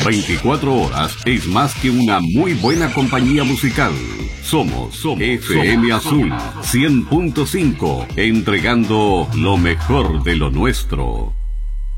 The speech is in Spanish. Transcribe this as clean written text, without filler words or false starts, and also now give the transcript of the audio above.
24 horas es más que una muy buena compañía musical. Somos FM Azul 100.5, entregando lo mejor de lo nuestro.